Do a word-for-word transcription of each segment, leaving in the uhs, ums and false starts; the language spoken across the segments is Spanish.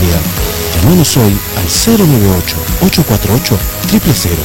familiar. Llámanos hoy al cero nueve ocho, ocho cuatro ocho, cero cero cero.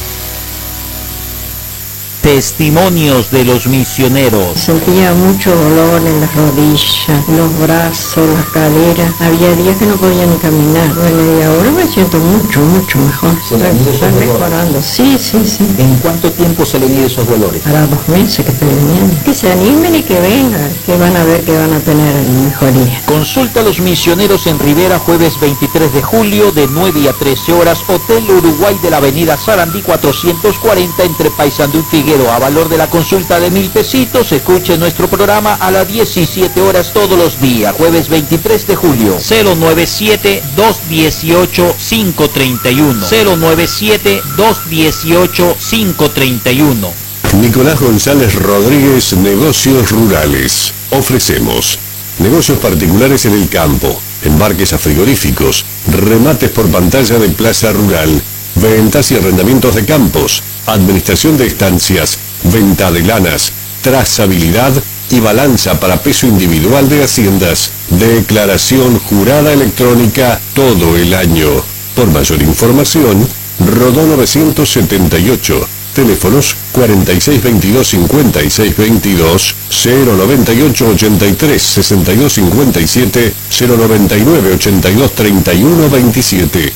Testimonios de los misioneros. Sentía mucho dolor en las rodillas, los brazos, la cadera. Había días que no podía ni caminar. Bueno, y ahora me siento mucho, mucho mejor. ¿Se le han ido esos Estoy dolores? mejorando. Sí, sí, sí. ¿En cuánto tiempo se le han ido esos dolores? Para dos meses que estoy viniendo. Que se animen y que vengan, que van a ver que van a tener mejoría. Consulta a los misioneros en Rivera, jueves veintitrés de julio, de nueve a trece horas, Hotel Uruguay de la avenida Sarandí cuatrocientos cuarenta, entre Paysandú y Figueroa. A valor de la consulta de mil pesitos. Escuche nuestro programa a las diecisiete horas todos los días, jueves veintitrés de julio. cero nueve siete, dos uno ocho, cinco tres uno. cero nueve siete, dos uno ocho, cinco tres uno. Nicolás González Rodríguez, Negocios Rurales. Ofrecemos negocios particulares en el campo, embarques a frigoríficos, remates por pantalla de plaza rural, ventas y arrendamientos de campos, administración de estancias, venta de lanas, trazabilidad y balanza para peso individual de haciendas, declaración jurada electrónica todo el año. Por mayor información, Rodó novecientos setenta y ocho, teléfonos cuarenta y seis veintidós cincuenta y seis veintidós, cero noventa y ocho ochenta y tres sesenta y dos cincuenta y siete, cero noventa y nueve ochenta y dos treinta y uno veintisiete.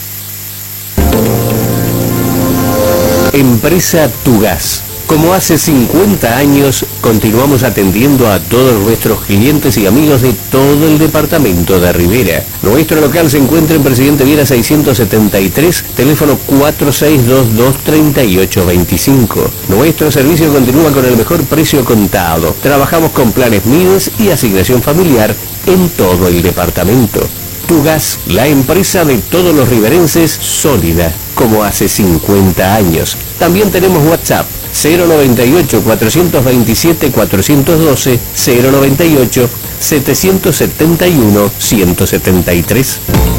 Empresa Tugas. Como hace cincuenta años, continuamos atendiendo a todos nuestros clientes y amigos de todo el departamento de Rivera. Nuestro local se encuentra en Presidente Viera seiscientos setenta y tres, teléfono cuatro seis dos dos, tres ocho dos cinco. Nuestro servicio continúa con el mejor precio contado. Trabajamos con planes M I D E S y asignación familiar en todo el departamento. Tugas, la empresa de todos los riverenses, sólida, como hace cincuenta años. También tenemos WhatsApp, cero noventa y ocho, cuatrocientos veintisiete, cuatrocientos doce, cero noventa y ocho, setecientos setenta y uno, ciento setenta y tres.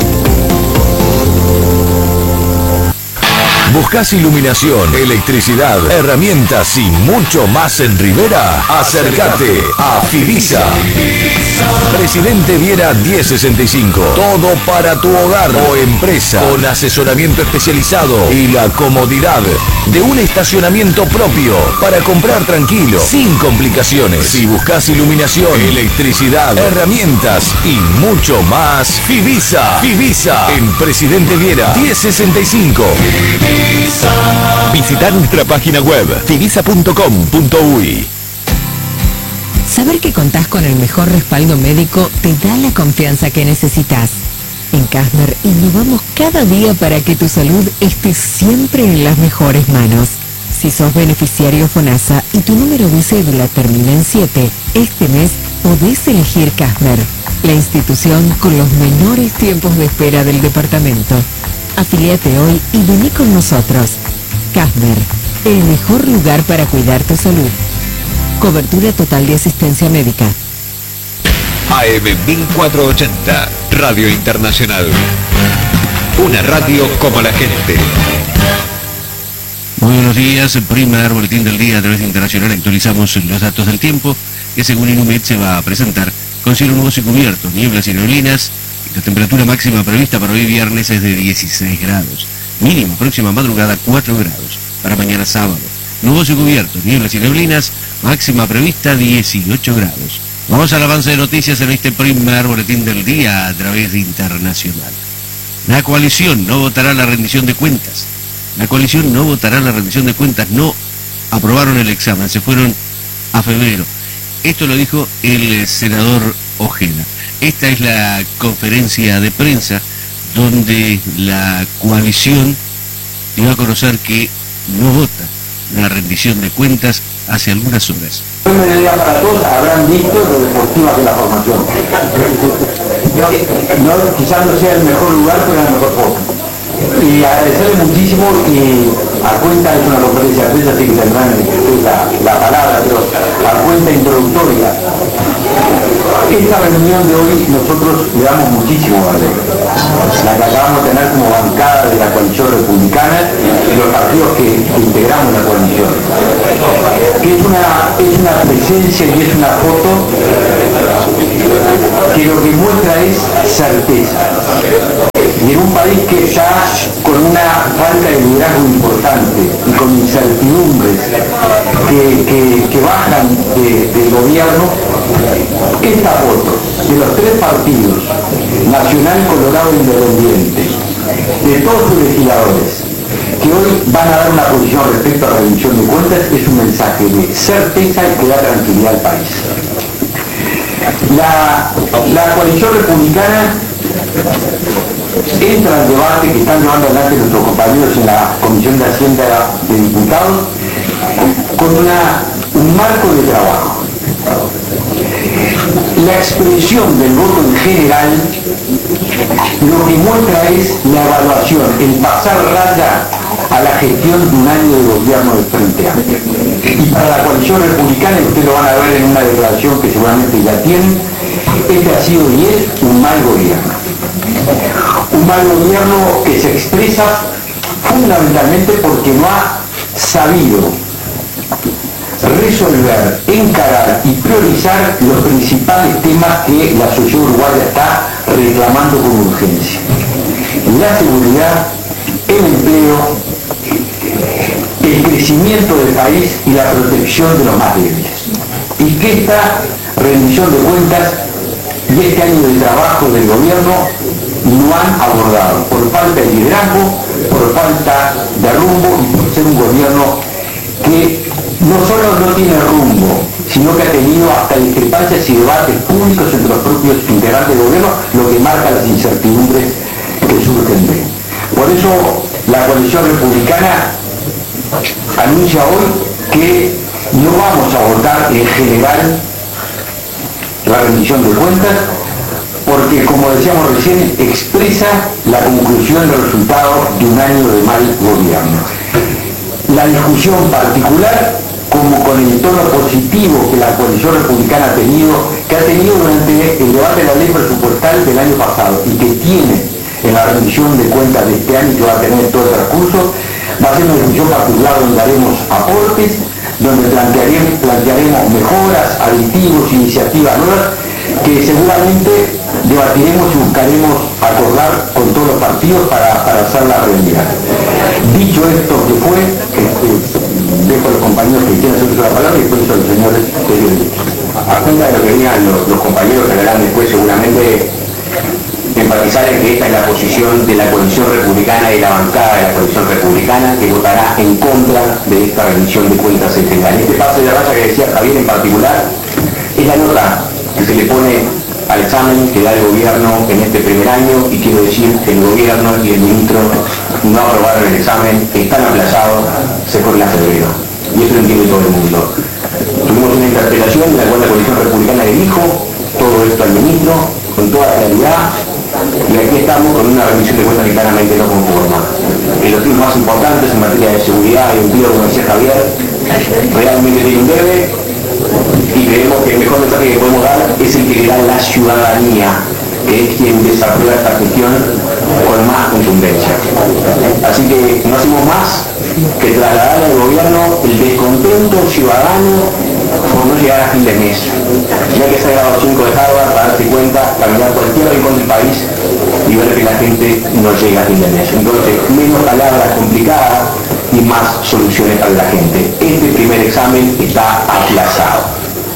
¿Buscas iluminación, electricidad, herramientas y mucho más en Rivera? Acércate a Fivisa. Presidente Viera mil sesenta y cinco. Todo para tu hogar o empresa, con asesoramiento especializado y la comodidad de un estacionamiento propio para comprar tranquilo, sin complicaciones. Si buscas iluminación, electricidad, herramientas y mucho más, Fivisa. Fivisa en Presidente Viera mil sesenta y cinco. Visitar nuestra página web fivisa punto com punto uy. Saber que contás con el mejor respaldo médico te da la confianza que necesitas. En Casmer innovamos cada día para que tu salud esté siempre en las mejores manos. Si sos beneficiario FONASA y tu número de cédula termina en siete, este mes podés elegir Casmer, la institución con los menores tiempos de espera del departamento. Afiliate hoy y vení con nosotros. Casmer, el mejor lugar para cuidar tu salud. Cobertura total de asistencia médica. A M mil cuatrocientos ochenta, Radio Internacional. Una radio como la gente. Muy buenos días, el primer boletín del día a través de Internacional. Actualizamos los datos del tiempo, que según Inumet se va a presentar con cielo nuboso y cubierto, nieblas y neblinas. La temperatura máxima prevista para hoy viernes es de dieciséis grados. Mínima próxima madrugada cuatro grados. Para mañana sábado, nuboso y cubierto, nieblas y neblinas. Máxima prevista dieciocho grados. Vamos al avance de noticias en este primer boletín del día a través de Internacional. La coalición no votará la rendición de cuentas. La coalición no votará la rendición de cuentas. No aprobaron el examen, se fueron a febrero. Esto lo dijo el senador Ojeda. Esta es la conferencia de prensa donde la coalición dio a conocer que no vota la rendición de cuentas hace algunas horas. Buen mediodía para todos, habrán visto lo deportiva que la formación. No, no, quizás no sea el mejor lugar, pero el mejor foco. Y agradecerle muchísimo, y a cuenta es una conferencia de prensa, así que tendrán la, la palabra, pero a cuenta introductoria. Esta reunión de hoy nosotros le damos muchísimo valor. La que acabamos de tener como bancada de la coalición republicana y los partidos que, que integramos la coalición. Es una, es una presencia y es una foto que lo que muestra es certeza. y en un país que está con una falta de liderazgo importante y con incertidumbres que, que, que bajan de, del gobierno, esta foto de los tres partidos, Nacional, Colorado e Independiente, de todos sus legisladores, que hoy van a dar una posición respecto a la rendición de cuentas, es un mensaje de certeza y que da tranquilidad al país. La, la coalición republicana entra al debate que están llevando adelante nuestros compañeros en la Comisión de Hacienda de Diputados con una, un marco de trabajo. La expresión del voto en general lo que muestra es la evaluación, el pasar raya a la gestión de un año de gobierno del Frente Amplio. Y para la coalición republicana, ustedes lo van a ver en una declaración que seguramente ya tienen, este ha sido y es un mal gobierno. Un mal gobierno que se expresa fundamentalmente porque no ha sabido resolver, encarar y priorizar los principales temas que la sociedad uruguaya está reclamando con urgencia. La seguridad, el empleo, el crecimiento del país y la protección de los más débiles. Y que esta rendición de cuentas y este año de trabajo del gobierno no han abordado por falta de liderazgo, por falta de rumbo y por ser un gobierno que no solo no tiene rumbo, sino que ha tenido hasta discrepancias y debates públicos entre los propios integrantes del gobierno, lo que marca las incertidumbres que surgen de él. Por eso la coalición republicana anuncia hoy que no vamos a votar en general la rendición de cuentas, porque, como decíamos recién, expresa la conclusión del resultado de un año de mal gobierno. La discusión particular, como con el tono positivo que la coalición republicana ha tenido, que ha tenido durante el debate de la ley presupuestal del año pasado y que tiene en la rendición de cuentas de este año, que va a tener todo el transcurso, va a ser una discusión particular donde haremos aportes, donde plantearemos, plantearemos mejoras, aditivos, iniciativas nuevas, que seguramente debatiremos y buscaremos acordar con todos los partidos para, para hacer la realidad. Dicho esto que fue, este, dejo a los compañeros que quieran hacer la palabra y después a los señores periodistas. A cuenta de lo que digan los, los compañeros que hablarán después, seguramente enfatizar en que esta es la posición de la coalición republicana y la bancada de la coalición republicana que votará en contra de esta rendición de cuentas en general. Este pase de raya que decía Javier en particular es la nota que se le pone al examen que da el gobierno en este primer año, y quiero decir que el gobierno y el ministro no aprobaron el examen, están aplazados, se corren a febrero. Y eso lo entiende todo el mundo. Tuvimos una interpelación en la cual la coalición republicana le dijo todo esto al ministro con toda claridad, y aquí estamos con una rendición de cuentas que claramente no conforma. En los temas más importantes en materia de seguridad y empleo, como decía Javier, realmente tiene un debe, y creemos que el mejor mensaje que podemos dar es el que le da la ciudadanía, que es quien desarrolla esta gestión con más contundencia. Así que no hacemos más que trasladar al gobierno el descontento ciudadano por no llegar a fin de mes. Ya que se ha grabado cinco de Harvard para darse cuenta, caminar cualquier rincón del país y ver que la gente no llega a fin de mes. Entonces, menos palabras complicadas y más soluciones para la gente. Este primer examen está aplazado.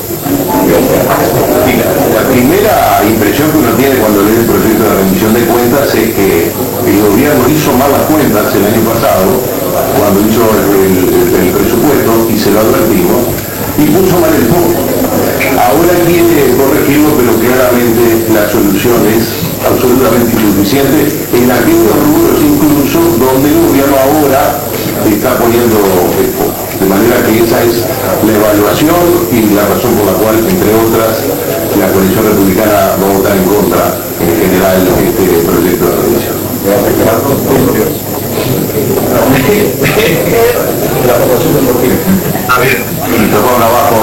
La primera impresión que uno tiene cuando lee el proyecto de rendición de cuentas es que el gobierno hizo malas cuentas el año pasado, cuando hizo el, el, el presupuesto, y se lo advertimos, y puso mal el punto. Ahora quiere corregirlo, pero claramente la solución es absolutamente insuficiente en aquellos rubros incluso donde el gobierno ahora está poniendo el foco. De manera que esa es la evaluación y la razón por la cual, entre otras, la coalición republicana va a votar en contra en general de este proyecto de rendición. A ver, micrófono abajo.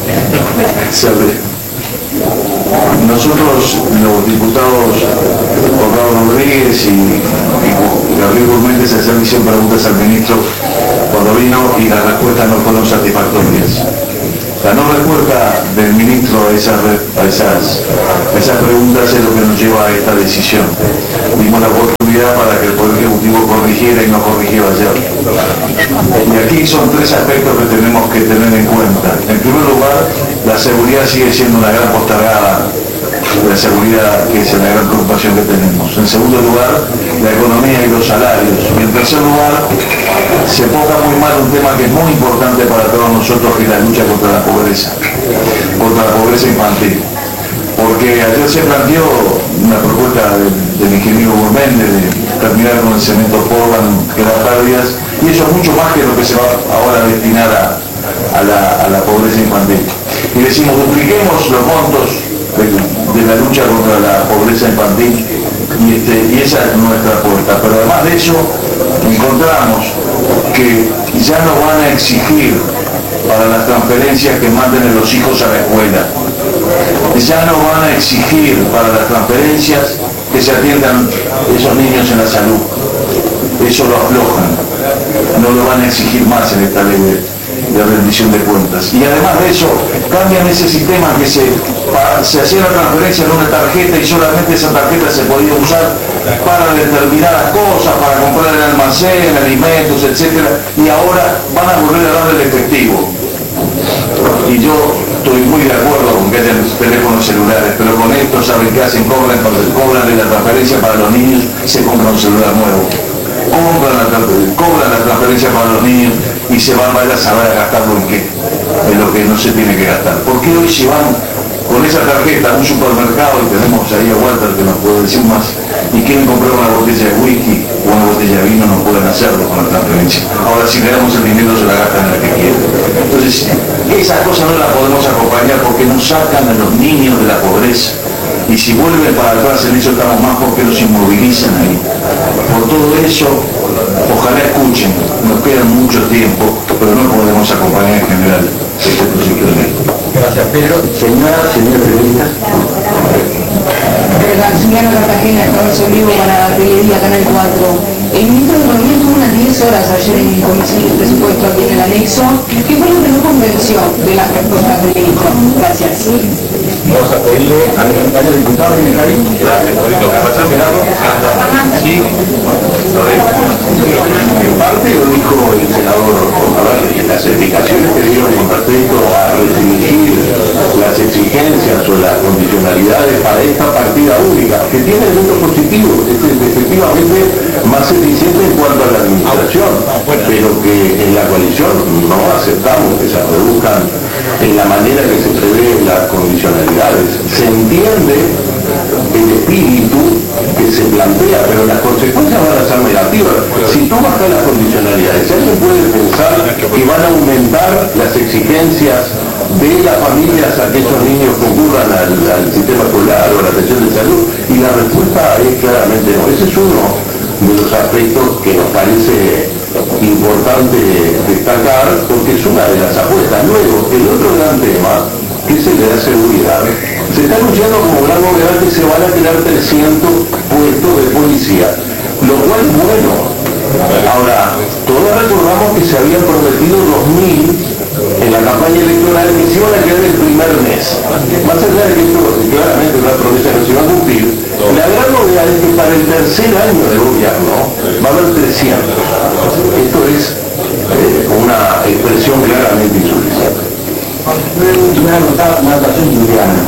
Nosotros, los diputados Juan Rodríguez y, y Gabriel Gurméndez, hacían cien preguntas al ministro cuando vino y las respuestas no fueron satisfactorias. La no respuesta del ministro a esas, a esas, a esas preguntas es lo que nos lleva a esta decisión. Dimos la oportunidad para que el Poder Ejecutivo corrigiera y no corrigió ayer. Y aquí son tres aspectos que tenemos que tener en cuenta. En primer lugar, la seguridad sigue siendo una gran postergada, la seguridad que es la gran preocupación que tenemos. En segundo lugar, la economía y los salarios. Y en tercer lugar, se toca muy mal un tema que es muy importante para todos nosotros, que es la lucha contra la pobreza, contra la pobreza infantil. Porque ayer se planteó una propuesta del, del ingeniero Gourméndez de terminar con el cemento Portland, que da pérdidas, y eso es mucho más que lo que se va ahora a destinar a, a, la, a la pobreza infantil. Y decimos, dupliquemos los montos de, de la lucha contra la pobreza infantil, y, este, y esa es nuestra apuesta. Pero además de eso, encontramos que ya no van a exigir para las transferencias que manden a los hijos a la escuela. Ya no van a exigir para las transferencias que se atiendan esos niños en la salud. Eso lo aflojan. No lo van a exigir más en esta ley de, de rendición de cuentas. Y además de eso, cambian ese sistema que se, para, se hacía la transferencia en una tarjeta y solamente esa tarjeta se podía usar para determinadas cosas, para comprar el almacén, alimentos, etcétera, y ahora van a volver a darle el efectivo. Y yo estoy muy de acuerdo con que hayan teléfonos celulares, pero con esto saben qué hacen, cobran, cuando cobran de la transferencia para los niños, se compra un celular nuevo. Compran la, cobran la transferencia para los niños y se van a saber a gastarlo en qué, en lo que no se tiene que gastar. Porque hoy si van con esa tarjeta a un supermercado, y tenemos ahí a Walter que nos puede decir más, y quieren comprar una botella de whisky o una botella de vino, no pueden hacerlo con la transferencia. Ahora si le damos el dinero se la gastan en la que quieren. Entonces, esas cosas no las podemos acompañar porque nos sacan a los niños de la pobreza. Y si vuelven para atrás en eso estamos más porque los inmovilizan ahí. Por todo eso, ojalá escuchen, nos queda mucho tiempo, pero no podemos acompañar en general este proyecto de ley. Gracias, Pedro. Señora, señora periodista. Señora Cartagena, estamos en vivo para Televida, Canal cuatro. El ministro de Economía tuvo unas diez horas ayer en la Comisión de Presupuesto aquí en el anexo. ¿Qué fue lo que no convenció de las respuestas del ministro? Gracias. Vamos a pedirle a mi compañero diputado que me cae. Sí. En parte lo dijo el senador Contador, las explicaciones que dieron con respecto a restringir las exigencias o las condicionalidades para esta partida única, que tiene elementos positivos, es efectivamente más eficiente en cuanto a la administración, pero que en la coalición no aceptamos que se reduzcan en la manera que se prevé las condicionalidades. Se entiende el espíritu que se plantea, pero las consecuencias van a ser negativas. Si tú bajas las condicionalidades, alguien puede pensar que van a aumentar las exigencias de las familias a que esos niños concurran al, al sistema escolar o a la atención de salud, y la respuesta es claramente no. Ese es uno de los aspectos que nos parece importante destacar, porque es una de las apuestas. Luego, el otro gran tema, que es el de la seguridad. Se está anunciando como gran novedad que se van a crear trescientos puestos de policía, lo cual es bueno. Ahora, todos recordamos que se habían prometido dos mil en la campaña electoral que se iban a crear el primer mes. Más allá de que esto claramente es una promesa que se va a cumplir, la gran novedad es que para el tercer año de gobierno va a haber trescientos. Esto es eh, una expresión claramente insuficiente. Una anotación juliana,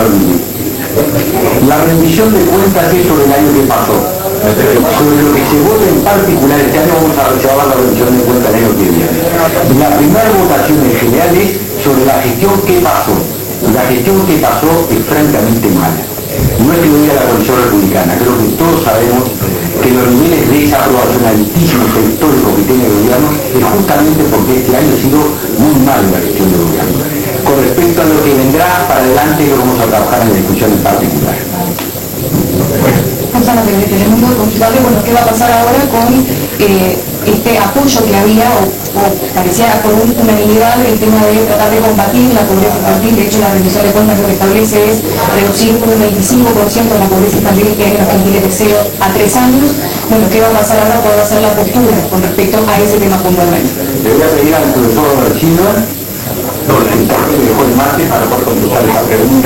la rendición de cuentas es sobre el año que pasó. Sobre lo que se vota en particular, este año vamos a reservar la rendición de cuentas el año que viene. La primera votación en general es sobre la gestión que pasó. La gestión que pasó es francamente mala. No es que lo diga la coalición republicana, creo que todos sabemos que los niveles de desaprobación altísimos históricos que tiene el gobierno es justamente porque este año ha sido muy mal la gestión del gobierno. Con respecto a lo que vendrá para adelante, lo vamos a trabajar en la discusión en particular. Susana, que tenemos muy complicado. Bueno, ¿qué va a pasar ahora con eh, este apoyo que había o, o parecía por unanimidad el tema de tratar de combatir la pobreza infantil? De hecho, la rendición de cuentas lo que establece es reducir un veinticinco por ciento de la pobreza infantil que hay en los familias de cero a tres años. Bueno, ¿qué va a pasar ahora? ¿Cuál va a ser la postura con respecto a ese tema puntualmente? Le voy a pedir al profesor Chino No, la informe que dejó el martes para poder contestar esa pregunta.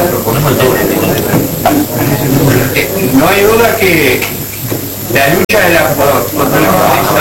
No hay duda que la lucha de la, contra la pobreza,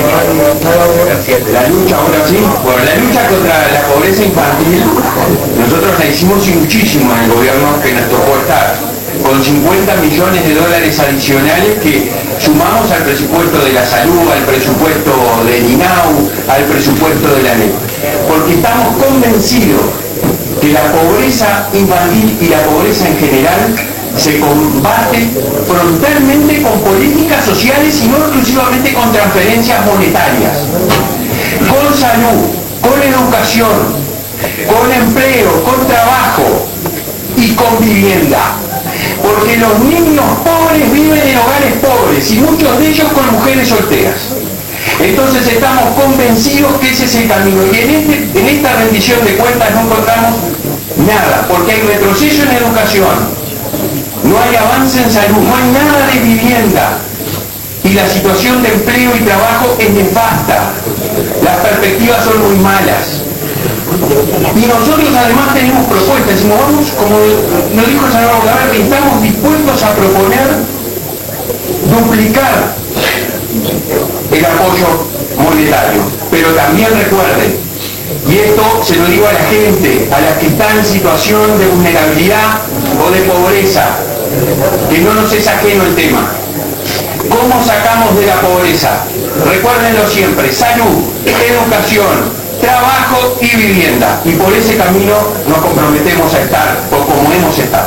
la lucha ahora sí, bueno, la lucha contra la pobreza infantil, nosotros la hicimos y muchísimo en el gobierno que nos tocó estar, con cincuenta millones de dólares adicionales que sumamos al presupuesto de la salud, al presupuesto del I N A U, al presupuesto de la N E P, porque estamos convencidos que la pobreza infantil y la pobreza en general se combate frontalmente con políticas sociales y no exclusivamente con transferencias monetarias, con salud, con educación, con empleo, con trabajo y con vivienda. Porque los niños pobres viven en hogares pobres y muchos de ellos con mujeres solteras. Entonces estamos convencidos que ese es el camino. Y en, este, en esta rendición de cuentas no encontramos nada, porque hay retroceso en educación, no hay avance en salud, no hay nada de vivienda. Y la situación de empleo y trabajo es nefasta. Las perspectivas son muy malas. Y nosotros además tenemos propuestas, y nos vamos, como nos dijo el señor Bocaberri, estamos dispuestos a proponer duplicar el apoyo monetario. Pero también recuerden, y esto se lo digo a la gente, a las que están en situación de vulnerabilidad o de pobreza, que no nos es ajeno el tema. ¿Cómo sacamos de la pobreza? Recuérdenlo siempre: salud, educación, trabajo y vivienda. Y por ese camino nos comprometemos a estar, o como hemos estado.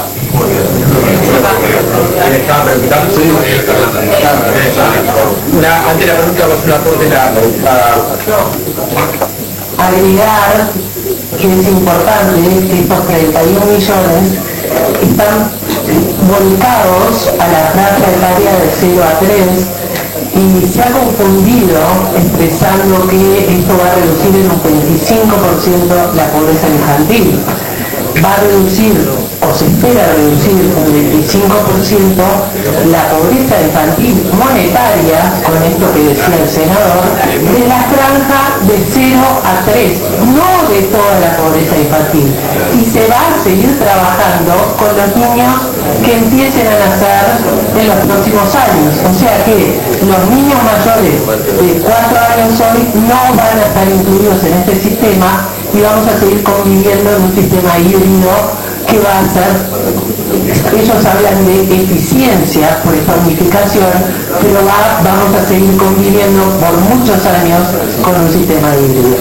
Una, antes de la pregunta, una aporte la Agregar que es importante que estos treinta y un millones están volcados a la franja etaria de cero a tres, y se ha confundido expresando que esto va a reducir en un veinticinco por ciento la pobreza infantil. Va a reducir, o se espera reducir un veinticinco por ciento la pobreza infantil monetaria, con esto que decía el senador, de la franja de cero a tres, no de toda la pobreza infantil. Y se va a seguir trabajando con los niños que empiecen a nacer en los próximos años. O sea que los niños mayores de cuatro años hoy no van a estar incluidos en este sistema, y vamos a seguir conviviendo en un sistema híbrido que va a ser, ellos hablan de eficiencia por esta unificación, pero va, vamos a seguir conviviendo por muchos años con un sistema híbrido.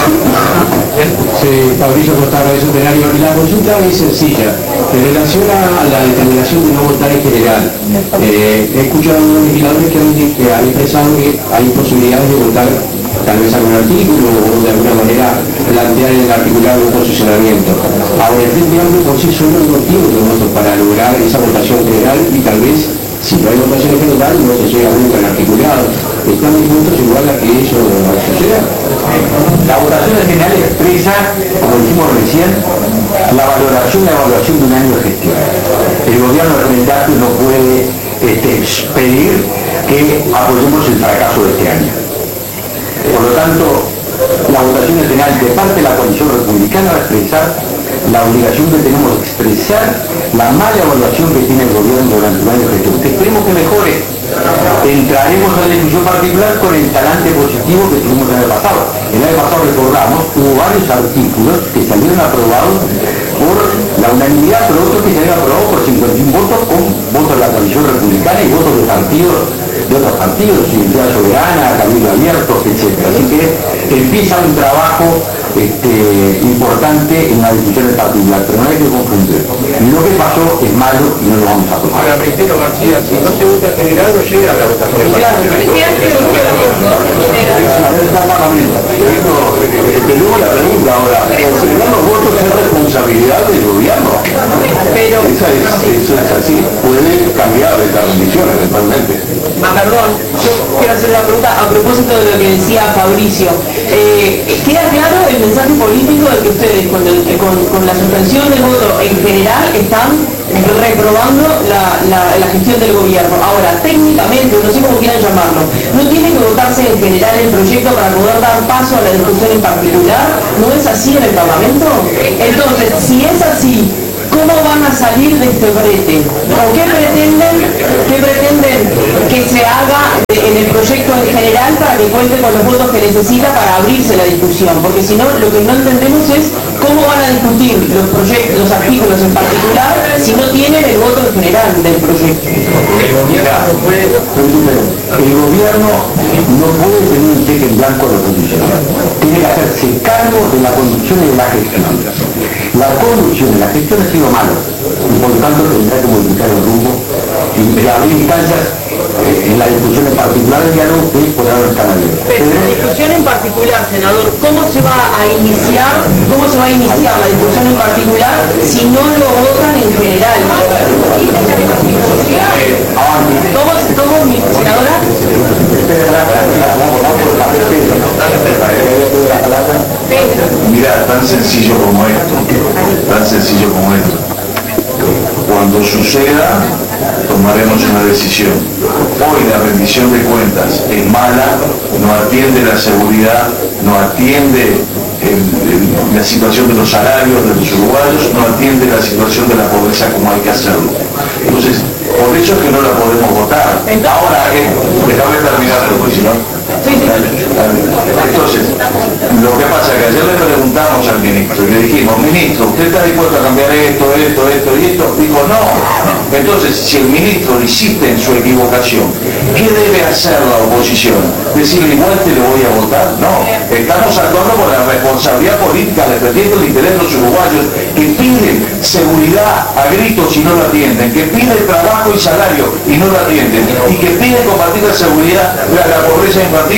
Sí, Fabricio Costara de Centenario. La consulta es sencilla. En relación a la determinación de no votar en general, eh, he escuchado a unos legisladores que han, que han expresado que hay posibilidades de votar tal vez algún artículo o de alguna manera plantear en el articulado un posicionamiento. Ahora, el Frente Amplio por sí solo no tiene los votos para lograr esa votación general, y tal vez, si no hay votación en general, no se llega nunca al articulado. ¿Están dispuestos igual a que eso suceda? La votación en general expresa, como dijimos recién, la valoración y la evaluación de un año de gestión. El gobierno del Frente Amplio no puede este, pedir que apoyemos el fracaso de este año. Por lo tanto, la votación en general de parte de la coalición republicana va a expresar la obligación que tenemos de expresar la mala evaluación que tiene el gobierno durante un año de gestión. Esperemos que mejore. Entraremos en la discusión particular con el talante positivo que tuvimos el año pasado. El año pasado, recordamos, hubo varios artículos que salieron aprobados por la unanimidad, pero otros que salieron aprobados por cincuenta y un votos, con votos de la coalición republicana y votos de partidos, de otros partidos, Identidad Soberana, Cabildo Abierto, etcétera. Así que empieza un trabajo este, importante en la discusión en particular, pero no hay que confundir. Lo que pasó es malo y no lo vamos a tomar. Ahora, reitero, García, si no se vota general, no llega a la votación. Desde luego la pregunta ahora, considerar los votos es responsabilidad del gobierno. Pero esa es, eso es así, puede cambiar esta rendición eventualmente. Ah, perdón, yo quiero hacer una pregunta a propósito de lo que decía Fabricio. Eh, ¿Queda claro el mensaje político de que ustedes con, el, con, con la suspensión del voto en general están reprobando la, la, la gestión del gobierno. Ahora, técnicamente, no sé cómo quieran llamarlo, ¿no tiene que votarse en general el proyecto para poder dar paso a la discusión en particular? ¿No es así en el Parlamento? Entonces, si es así, ¿cómo van a salir de este brete? ¿O qué pretenden, qué pretenden que se haga en el proyecto en general para que cuente con los votos que necesita para abrirse la discusión? Porque si no, lo que no entendemos es cómo van a discutir los proyectos, los artículos en particular, si no tienen el voto en general del proyecto. El gobierno no puede tener un cheque en blanco de la conducción. Tiene que hacerse cargo de la conducción y de la gestión. La conducción y la gestión ha sido malo, y por lo tanto tendrá que modificar el rumbo y abrir instancias eh, en la discusión en particular del diálogo que podrá estar abierto. Pero en la discusión en particular, senador, ¿cómo se va a iniciar, cómo se va a iniciar la discusión en particular si no lo votan en general? ¿Cómo, cómo mi senadora? Mira, tan sencillo como esto, tan sencillo como esto. Cuando suceda, tomaremos una decisión. Hoy la rendición de cuentas es mala, no atiende la seguridad, no atiende el, el, la situación de los salarios de los uruguayos, no atiende la situación de la pobreza como hay que hacerlo. Entonces, por eso es que no la podemos votar. Ahora, eh, déjame terminar, porque si no... Entonces, lo que pasa es que ayer le preguntamos al ministro y le dijimos, ministro, ¿usted está dispuesto a cambiar esto, esto, esto y esto? Dijo, no. Entonces, si el ministro insiste en su equivocación, ¿qué debe hacer la oposición? ¿Decirle igual te lo voy a votar? No. Estamos actuando con la responsabilidad política, defendiendo el interés de los uruguayos que piden seguridad a gritos y no lo atienden, que piden trabajo y salario y no lo atienden, y que piden combatir la seguridad, la, la pobreza infantil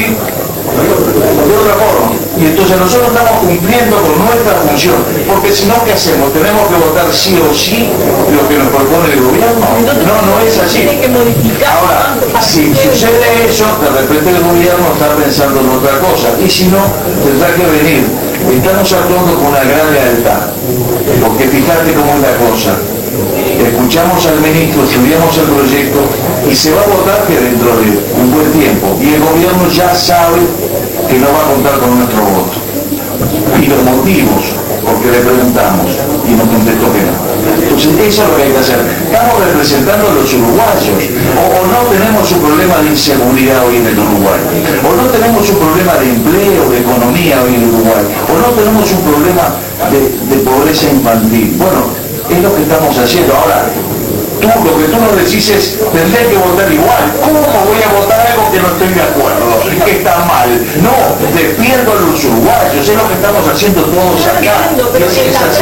de otra forma. Y entonces nosotros estamos cumpliendo con nuestra función, porque si no, ¿qué hacemos? ¿Tenemos que votar sí o sí lo que nos propone el gobierno? No, no es así. Ahora, si sucede eso, de repente el gobierno está pensando en otra cosa, y si no, tendrá que venir. Estamos actuando con una gran lealtad, porque fíjate cómo es la cosa. Escuchamos al ministro, estudiamos el proyecto y se va a votar que dentro de un buen tiempo, y el gobierno ya sabe que no va a contar con nuestro voto. Y los motivos, porque le preguntamos y nos contestó que no. Entonces eso es lo que hay que hacer. Estamos representando a los uruguayos, o, o no tenemos un problema de inseguridad hoy en el Uruguay, o no tenemos un problema de empleo, de economía hoy en el Uruguay, o no tenemos un problema de, de pobreza infantil. Bueno, es lo que estamos haciendo. Ahora, tú lo que tú nos decís es, tendré que votar igual. ¿Cómo voy a votar algo que no estoy de acuerdo? Que está mal. No, defiendo a los uruguayos, es lo que estamos haciendo todos acá. Es, es así.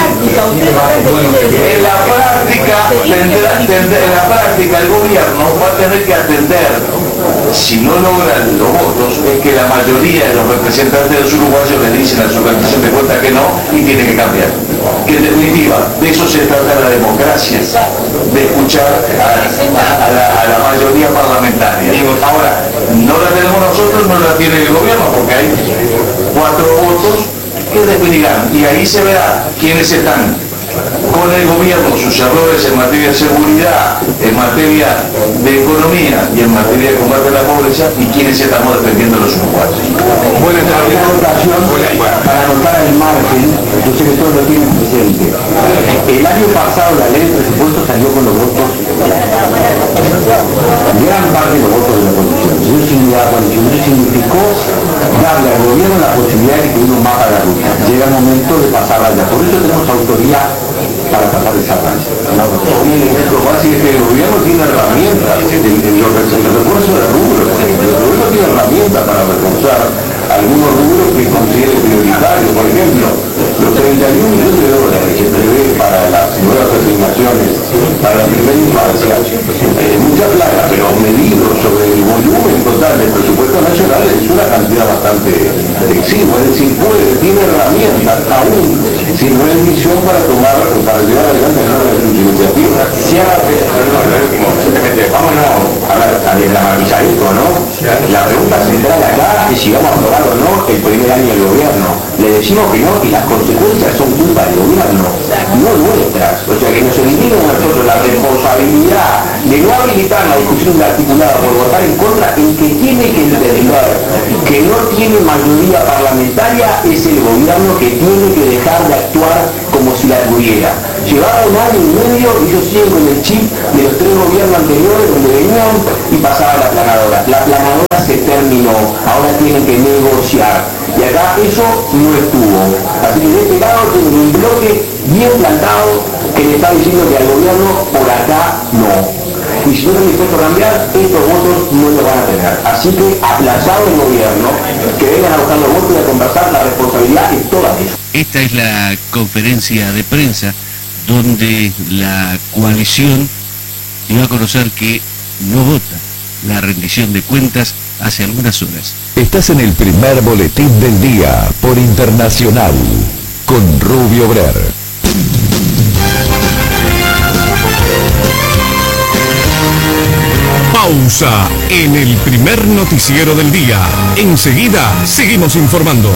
En la práctica, tendrá, tendrá, en la práctica el gobierno va a tener que atender, si no logran los votos, es que la mayoría de los representantes de los uruguayos le dicen a su rendición de cuentas que no y tiene que cambiar. Que en definitiva, de eso se trata la democracia, de escuchar a, a, la, a la mayoría parlamentaria. Ahora, no la tenemos nosotros, no la tiene el gobierno, porque hay cuatro votos que definirán, y ahí se verá quiénes están con el gobierno, sus errores en materia de seguridad, en materia de economía y en materia de combate a la pobreza, y quienes estamos defendiendo a los uruguayos. Bueno, esta votación, para anotar el margen, yo sé que todos lo tienen presente. El año pasado la ley de presupuesto salió con los votos, gran parte de los votos de la coalición. Eso significó darle al gobierno la posibilidad de que uno mapa la ruta. Llega el momento de pasarla ya. Por eso tenemos autoridad para pasar esa raya. Lo fácil es que el gobierno tiene herramientas, el, el, el, el refuerzo de rubros, el gobierno tiene herramientas para reforzar algunos rubros que considere prioritarios. Por ejemplo, los treinta y un millones de dólares que prevé para las nuevas asignaciones para la primera infancia, eh, mucha plata, pero medido sobre el volumen total del presupuesto nacional es una cantidad bastante exigua. Es decir, puede, tiene herramientas aún sin no es misión para tomar, para llevar adelante las iniciativas. Si ahora, vámonos a, a desdramatizar esto, ¿no? La pregunta central acá es si vamos a aprobar o no el primer año del gobierno. Le decimos que no y las consecuencias son culpa del gobierno, no nuestras. O sea, que nos eliminen a nosotros la responsabilidad de no habilitar la discusión de la articulada por votar en contra, en que tiene que entender que no tiene mayoría parlamentaria, es el gobierno que tiene que dejar de actuar como si la tuviera. Llevaba un año y medio y yo sigo con el chip de los tres gobiernos anteriores donde venían y pasaba la planadora. La planadora se terminó, ahora tienen que negociar. Y acá eso no estuvo. Así que de este lado tengo un bloque bien plantado que le está diciendo que al gobierno por acá no. Y si no están dispuestos a cambiar, estos votos no los van a tener. Así que aplazado el gobierno, que vengan a buscar los votos y a conversar, la responsabilidad es toda de ellos. Esta es la conferencia de prensa donde la coalición dio a conocer que no vota la rendición de cuentas hace algunas horas. Estás en el primer boletín del día por Internacional con Rubio Brer. Pausa en el primer noticiero del día. Enseguida seguimos informando.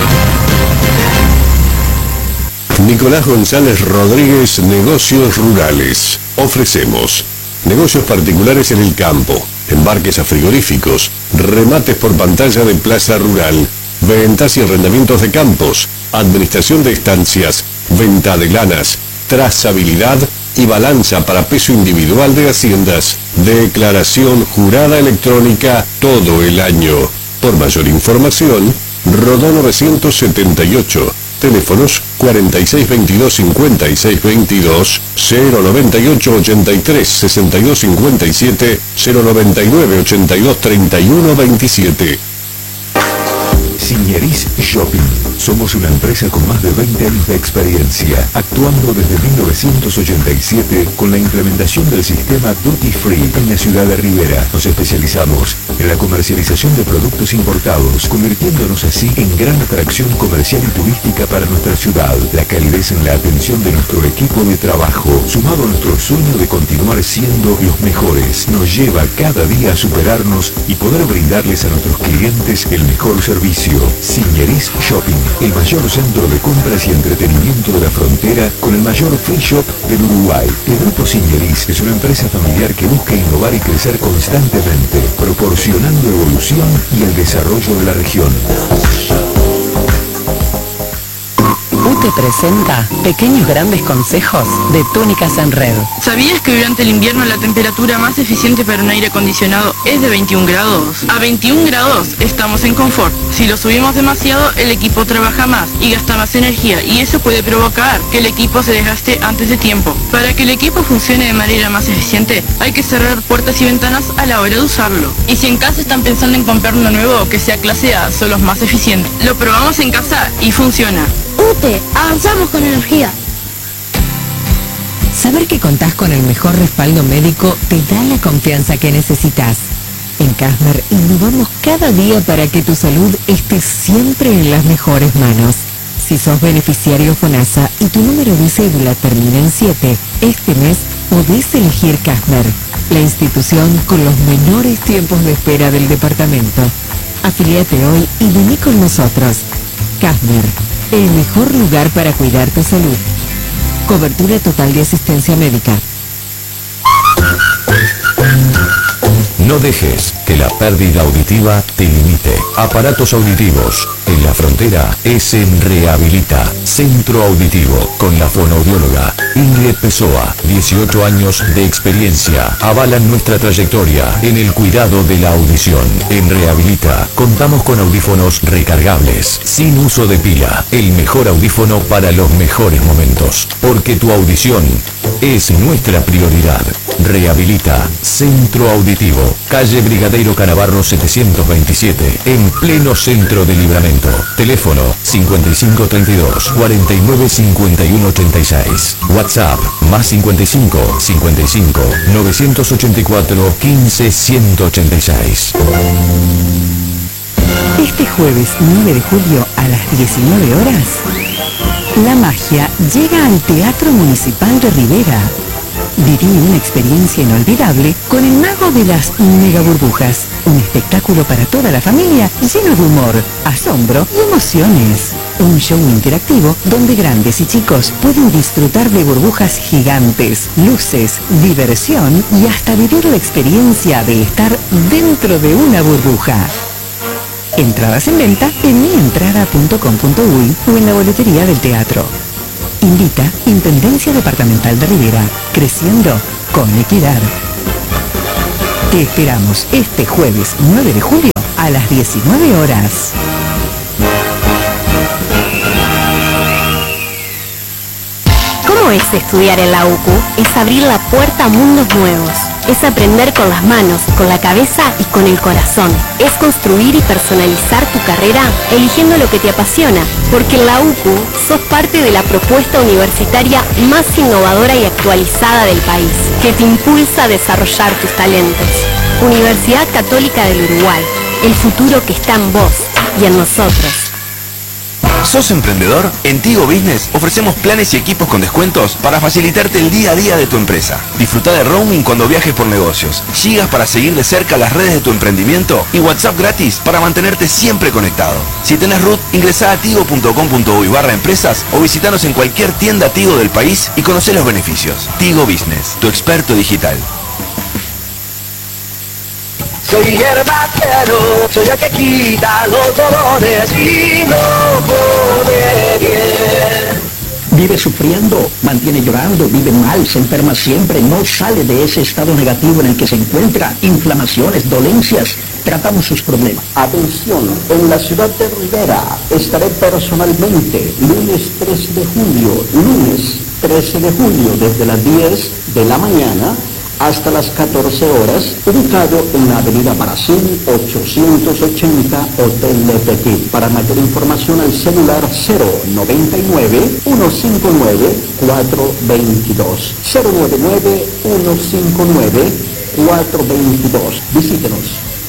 Nicolás González Rodríguez, Negocios Rurales. Ofrecemos negocios particulares en el campo, embarques a frigoríficos, remates por pantalla de plaza rural, ventas y arrendamientos de campos, administración de estancias, venta de lanas, trazabilidad y balanza para peso individual de haciendas, declaración jurada electrónica todo el año. Por mayor información, Rodó novecientos setenta y ocho, teléfonos cuarenta y seis veintidós cincuenta y seis veintidós, cero noventa y ocho ochenta y tres sesenta y dos cincuenta y siete, cero noventa y nueve ochenta y dos treinta y uno veintisiete. Signeris Shopping. Somos una empresa con más de veinte años de experiencia, actuando desde mil novecientos ochenta y siete con la implementación del sistema Duty Free en la ciudad de Rivera. Nos especializamos en la comercialización de productos importados, convirtiéndonos así en gran atracción comercial y turística para nuestra ciudad. La calidez en la atención de nuestro equipo de trabajo, sumado a nuestro sueño de continuar siendo los mejores, nos lleva cada día a superarnos y poder brindarles a nuestros clientes el mejor servicio. Signeris Shopping, el mayor centro de compras y entretenimiento de la frontera con el mayor free shop del Uruguay. El Grupo Signeris es una empresa familiar que busca innovar y crecer constantemente, proporcionando evolución y el desarrollo de la región. U T E presenta Pequeños Grandes Consejos de Túnicas en Red. ¿Sabías que durante el invierno la temperatura más eficiente para un aire acondicionado es de veintiún grados? A veintiún grados estamos en confort. Si lo subimos demasiado, el equipo trabaja más y gasta más energía, y eso puede provocar que el equipo se desgaste antes de tiempo. Para que el equipo funcione de manera más eficiente, hay que cerrar puertas y ventanas a la hora de usarlo. Y si en casa están pensando en comprar uno nuevo que sea clase A, son los más eficientes. Lo probamos en casa y funciona. U T E, avanzamos con energía. Saber que contás con el mejor respaldo médico te da la confianza que necesitas. En Casmer innovamos cada día para que tu salud esté siempre en las mejores manos. Si sos beneficiario FONASA y tu número de cédula termina en siete, este mes podés elegir Casmer, la institución con los menores tiempos de espera del departamento. Afiliate hoy y vení con nosotros. Casmer, el mejor lugar para cuidar tu salud. Cobertura total de asistencia médica. No dejes que la pérdida auditiva te limite. Aparatos auditivos en la frontera es en Rehabilita, Centro Auditivo, con la fonoaudióloga Ingrid Pessoa. dieciocho años de experiencia avalan nuestra trayectoria en el cuidado de la audición. En Rehabilita contamos con audífonos recargables, sin uso de pila. El mejor audífono para los mejores momentos, porque tu audición es nuestra prioridad. Rehabilita, Centro Auditivo, calle Brigadeiro Canavarro setecientos veintisiete, en pleno centro de Libramento. Teléfono cincuenta y cinco treinta y dos, cuarenta y nueve cincuenta y uno ochenta y seis. WhatsApp más cincuenta y cinco, cincuenta y cinco, novecientos ochenta y cuatro, quince, ciento ochenta y seis. Este jueves nueve de julio a las diecinueve horas, la magia llega al Teatro Municipal de Rivera. Viví una experiencia inolvidable con el mago de las mega burbujas. Un espectáculo para toda la familia lleno de humor, asombro y emociones. Un show interactivo donde grandes y chicos pueden disfrutar de burbujas gigantes, luces, diversión y hasta vivir la experiencia de estar dentro de una burbuja. Entradas en venta en mi entrada punto com punto uy o en la boletería del teatro. Invita Intendencia Departamental de Rivera, creciendo con equidad. Te esperamos este jueves nueve de julio a las diecinueve horas. ¿Cómo es estudiar en la U C U? Es abrir la puerta a mundos nuevos. Es aprender con las manos, con la cabeza y con el corazón. Es construir y personalizar tu carrera eligiendo lo que te apasiona. Porque en la U C U sos parte de la propuesta universitaria más innovadora y actualizada del país, que te impulsa a desarrollar tus talentos. Universidad Católica del Uruguay. El futuro que está en vos y en nosotros. ¿Sos emprendedor? En Tigo Business ofrecemos planes y equipos con descuentos para facilitarte el día a día de tu empresa. Disfruta de roaming cuando viajes por negocios, gigas para seguir de cerca las redes de tu emprendimiento y WhatsApp gratis para mantenerte siempre conectado. Si tenés R U T, ingresá a tigo punto com punto uy barra empresas o visitanos en cualquier tienda Tigo del país y conocé los beneficios. Tigo Business, tu experto digital. Soy herbatero, soy el que quita los dolores y no pone bien. Vive sufriendo, mantiene llorando, vive mal, se enferma siempre, no sale de ese estado negativo en el que se encuentra, inflamaciones, dolencias. Tratamos sus problemas. Atención, en la ciudad de Rivera estaré personalmente lunes trece de julio, lunes trece de julio desde las diez de la mañana hasta las catorce horas, ubicado en la avenida Brasil ochocientos ochenta, Hotel Le Petit. Para mayor información al celular cero noventa y nueve, ciento cincuenta y nueve, cuatrocientos veintidós. cero noventa y nueve, ciento cincuenta y nueve, cuatrocientos veintidós. Visítenos.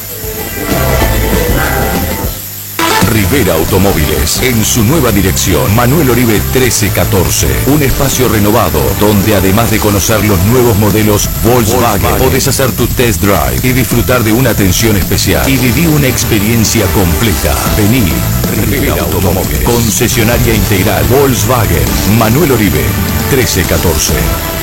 Rivera Automóviles, en su nueva dirección, Manuel Oribe trece catorce. Un espacio renovado, donde además de conocer los nuevos modelos Volkswagen, Volkswagen, podés hacer tu test drive y disfrutar de una atención especial. Y viví una experiencia completa. Vení, Rivera Automóviles, concesionaria integral Volkswagen, Manuel Oribe trece catorce.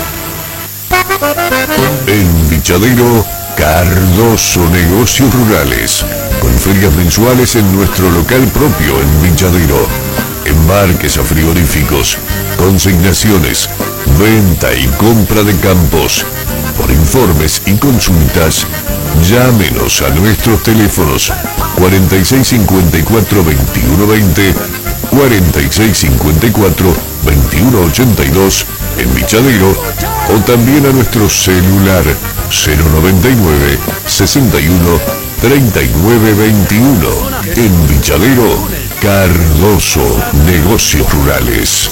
En Vichadero, Cardoso Negocios Rurales, con ferias mensuales en nuestro local propio en Vichadero, embarques a frigoríficos, consignaciones, venta y compra de campos. Por informes y consultas, llámenos a nuestros teléfonos cuarenta y seis cincuenta y cuatro, veintiuno veinte, cuarenta y seis cincuenta y cuatro, veintiuno ochenta y dos en Vichadero, o también a nuestro celular cero noventa y nueve, sesenta y uno, treinta y nueve veintiuno. En Vichadero, Cardoso Negocios Rurales.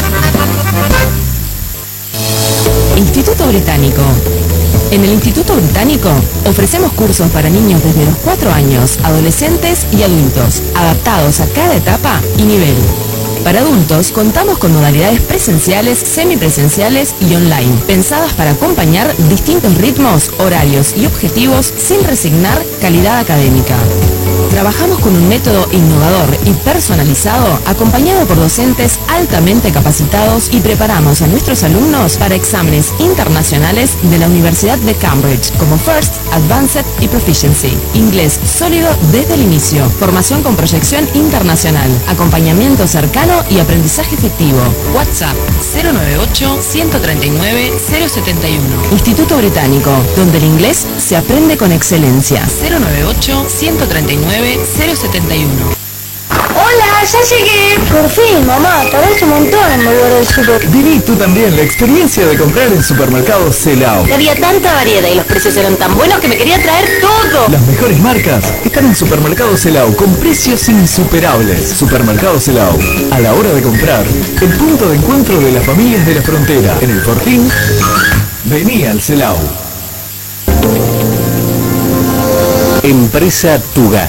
Instituto Británico. En el Instituto Británico ofrecemos cursos para niños desde los cuatro años, adolescentes y adultos, adaptados a cada etapa y nivel. Para adultos contamos con modalidades presenciales, semipresenciales y online, pensadas para acompañar distintos ritmos, horarios y objetivos sin resignar calidad académica. Trabajamos con un método innovador y personalizado, acompañado por docentes altamente capacitados, y preparamos a nuestros alumnos para exámenes internacionales de la Universidad de Cambridge, como First, Advanced y Proficiency. Inglés sólido desde el inicio, formación con proyección internacional, acompañamiento cercano y aprendizaje efectivo. WhatsApp cero noventa y ocho, ciento treinta y nueve, cero setenta y uno. Instituto Británico, donde el inglés se aprende con excelencia. cero noventa y ocho, ciento treinta y nueve, cero setenta y uno. Hola, ya llegué. Por fin, mamá, tardaste un montón en volver del súper. Viví tú también la experiencia de comprar en Supermercado Celao. Había tanta variedad y los precios eran tan buenos que me quería traer todo. Las mejores marcas están en Supermercado Celao con precios insuperables. Supermercado Celao, a la hora de comprar, el punto de encuentro de las familias de la frontera. En el Fortín, vení al Celao. Empresa Tugas,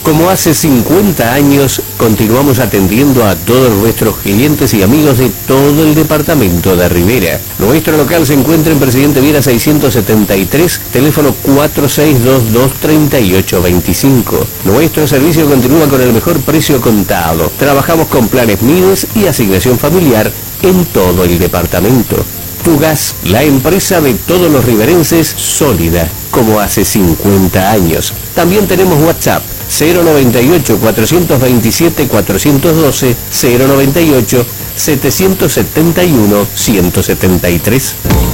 Como hace cincuenta años, continuamos atendiendo a todos nuestros clientes y amigos de todo el departamento de Rivera. Nuestro local se encuentra en Presidente Viera seiscientos setenta y tres, teléfono cuatro seis dos dos, tres ocho dos cinco. Nuestro servicio continúa con el mejor precio contado. Trabajamos con planes MIDES y asignación familiar en todo el departamento. Fugas, la empresa de todos los riverenses, sólida, como hace cincuenta años. También tenemos WhatsApp, cero noventa y ocho, cuatrocientos veintisiete, cuatrocientos doce, cero noventa y ocho, setecientos setenta y uno, ciento setenta y tres.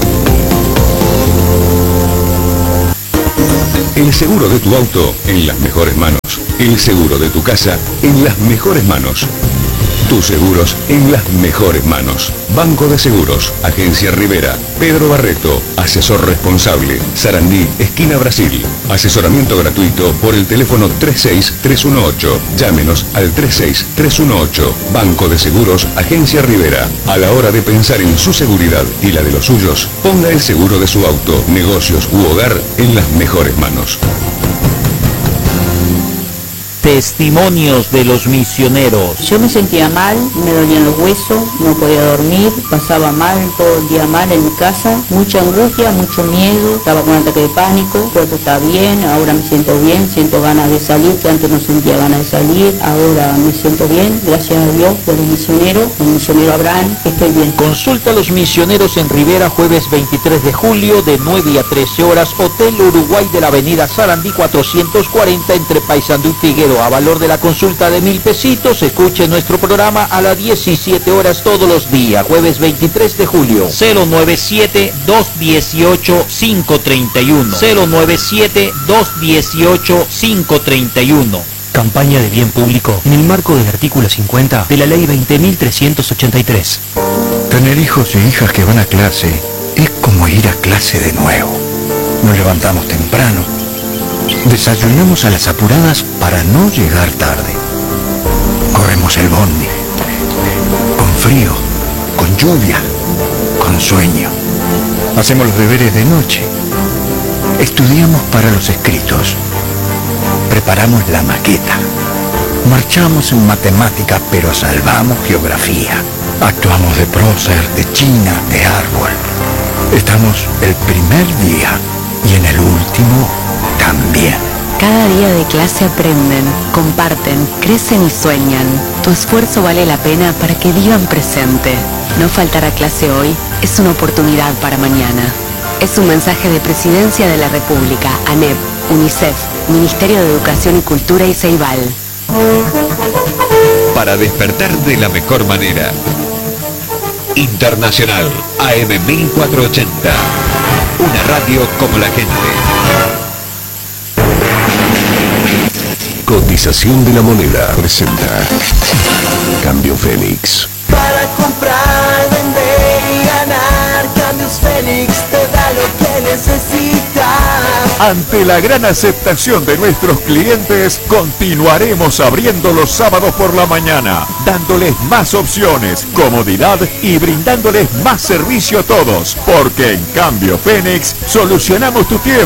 El seguro de tu auto en las mejores manos. El seguro de tu casa en las mejores manos. Tus seguros en las mejores manos. Banco de Seguros, Agencia Rivera, Pedro Barreto, asesor responsable, Sarandí, esquina Brasil. Asesoramiento gratuito por el teléfono tres seis tres uno ocho. Llámenos al tres seis tres uno ocho. Banco de Seguros, Agencia Rivera. A la hora de pensar en su seguridad y la de los suyos, ponga el seguro de su auto, negocios u hogar en las mejores manos. Testimonios de los misioneros. Yo me sentía mal, me dolían los huesos, no podía dormir, pasaba mal, todo el día mal en mi casa, mucha angustia, mucho miedo, estaba con ataque de pánico, todo está bien, ahora me siento bien, siento ganas de salir, que antes no sentía ganas de salir, ahora me siento bien, gracias a Dios, por el misionero, el misionero Abraham, estoy bien. Consulta a los misioneros en Rivera, jueves veintitrés de julio, de nueve a trece horas, Hotel Uruguay de la avenida Sarandí cuatrocientos cuarenta, entre Paysandú y Figueroa. A valor de la consulta de mil pesitos. Escuche nuestro programa a las diecisiete horas todos los días, jueves veintitrés de julio. Cero nueve siete, dos dieciocho, cinco treinta y uno. Cero nueve siete, dos dieciocho, cinco treinta y uno. Campaña de bien público en el marco del artículo cincuenta de la ley veinte mil trescientos ochenta y tres. Tener hijos e hijas que van a clase es como ir a clase de nuevo. Nos levantamos temprano, desayunamos a las apuradas para no llegar tarde. Corremos el bondi, con frío, con lluvia, con sueño. Hacemos los deberes de noche. Estudiamos para los escritos. Preparamos la maqueta. Marchamos en matemáticas, pero salvamos geografía. Actuamos de prócer, de china, de árbol. Estamos el primer día y en el último también. Cada día de clase aprenden, comparten, crecen y sueñan. Tu esfuerzo vale la pena para que vivan presente. No faltar a clase hoy es una oportunidad para mañana. Es un mensaje de Presidencia de la República, ANEP, UNICEF, Ministerio de Educación y Cultura y Ceibal. Para despertar de la mejor manera. Internacional A M mil cuatrocientos ochenta. Una radio como la gente. Cotización de la moneda presenta Cambio Fénix. Para comprar, vender y ganar, Cambios Fénix te da lo que necesitas. Ante la gran aceptación de nuestros clientes, continuaremos abriendo los sábados por la mañana, dándoles más opciones, comodidad y brindándoles más servicio a todos, porque en Cambio Fénix solucionamos tu tiempo.